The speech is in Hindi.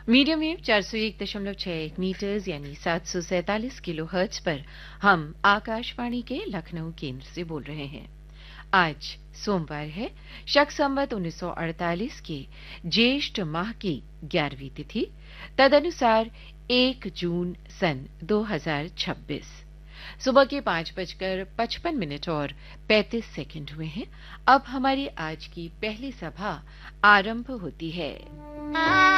मीडियम वेव 401.61 मीटर्स यानी 747 किलो हर्ट्ज पर हम आकाशवाणी के लखनऊ केंद्र से बोल रहे हैं। आज सोमवार है, शक संवत 1948 के ज्येष्ठ माह की 11वीं तिथि, तदनुसार 1 जून सन 2026। सुबह के 5:55 और 35 सेकंड हुए हैं। अब हमारी आज की पहली सभा आरंभ होती है।